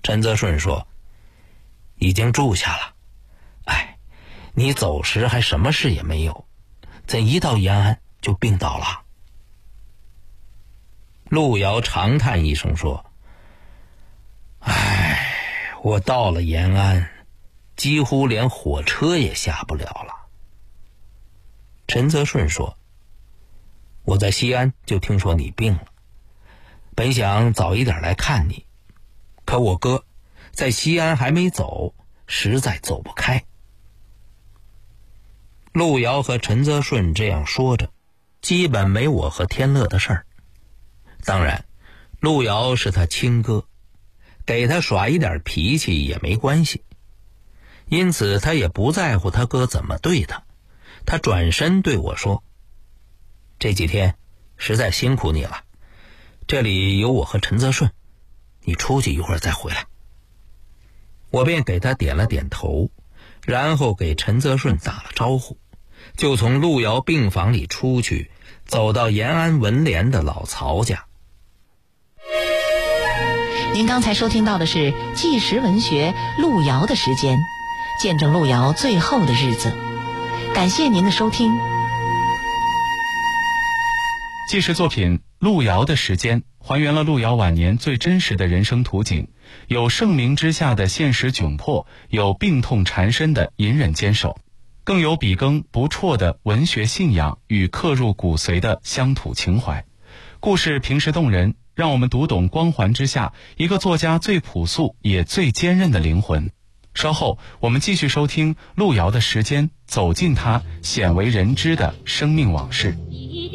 陈泽顺说：“已经住下了。哎，你走时还什么事也没有，怎一到延安就病倒了？”陆遥长叹一声说：“哎，我到了延安，几乎连火车也下不了了。”陈泽顺说：“我在西安就听说你病了，本想早一点来看你，可我哥在西安还没走，实在走不开。”陆遥和陈泽顺这样说着，基本没我和天乐的事儿。当然，陆遥是他亲哥，给他耍一点脾气也没关系，因此他也不在乎他哥怎么对他。他转身对我说：“这几天实在辛苦你了，这里有我和陈泽顺，你出去一会儿再回来。”我便给他点了点头，然后给陈泽顺打了招呼，就从陆遥病房里出去，走到延安文联的老曹家。 您刚才收听到的是纪实文学路遥的时间，见证路遥最后的日子。感谢您的收听。 纪实作品《路遥的时间》还原了路遥晚年最真实的人生图景，有盛名之下的现实窘迫，有病痛缠身的隐忍坚守，更有笔耕不辍的文学信仰与刻入骨髓的乡土情怀。故事平实动人，让我们读懂光环之下一个作家最朴素也最坚韧的灵魂。稍后我们继续收听路遥的时间，走进他鲜为人知的生命往事。